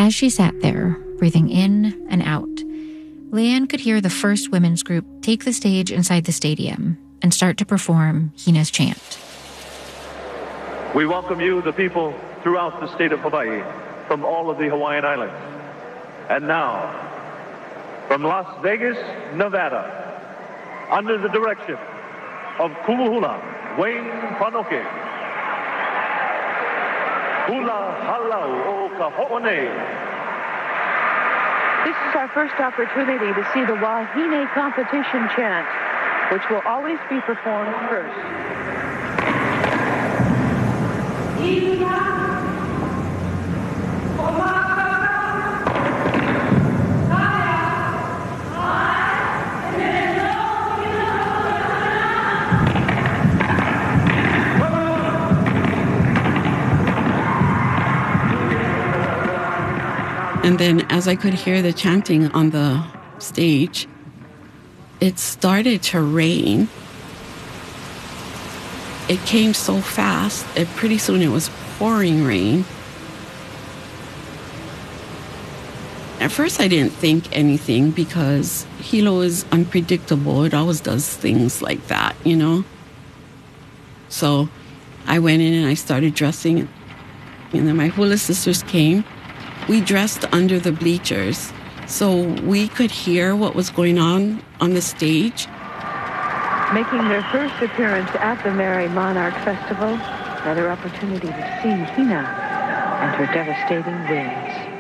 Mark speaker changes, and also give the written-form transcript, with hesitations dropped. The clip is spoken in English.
Speaker 1: As she sat there, breathing in and out, Leanne could hear the first women's group take the stage inside the stadium and start to perform Hina's chant.
Speaker 2: We welcome you, the people throughout the state of Hawaii, from all of the Hawaiian Islands. And now, from Las Vegas, Nevada, under the direction of Kumuhula Wayne Panoke, Hula Halau o Kaho'one.
Speaker 3: This is our first opportunity to see the Wahine competition chant, which will always be performed first.
Speaker 4: And then as I could hear the chanting on the stage, it started to rain. It came so fast, and pretty soon it was pouring rain. At first I didn't think anything because Hilo is unpredictable. It always does things like that, you know? So I went in and I started dressing. And then my hula sisters came. We dressed under the bleachers so we could hear what was going on the stage.
Speaker 3: Making their first appearance at the Merry Monarch Festival, another opportunity to see Hina and her devastating winds.